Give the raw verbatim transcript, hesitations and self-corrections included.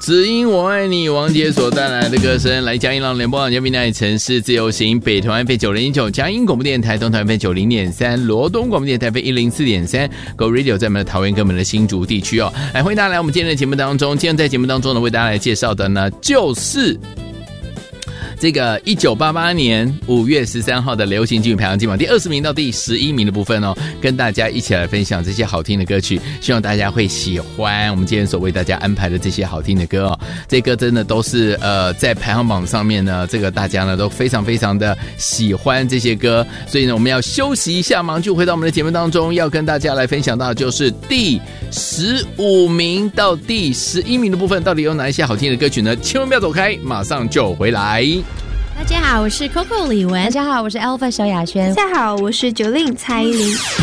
只因我爱你，王杰所带来的歌声，来嘉义浪联播网嘉宾台城市自由行，北投 F M 九零点九，嘉义广播电台东投 F M 九零点三，罗东广播电台 F M 一零四点三 ，Go Radio 在我们的桃园跟我们的新竹地区哦。来，欢迎大家来我们今天的节目当中。今天在节目当中呢，为大家来介绍的呢，就是这个一九八八年五月十三号的流行金曲排行金榜第二十名到第十一名的部分哦，跟大家一起来分享这些好听的歌曲，希望大家会喜欢我们今天所为大家安排的这些好听的歌哦。这歌真的都是呃在排行榜上面呢，这个大家呢都非常非常的喜欢这些歌，所以呢我们要休息一下，马上就回到我们的节目当中，要跟大家来分享到的就是第十五名到第十一名的部分，到底有哪一些好听的歌曲呢？千万不要走开，马上就回来。 大家好，我是 Coco 李玟。 大家好，我是 Alpha 萧亚轩。 大家好，我是九令蔡依林。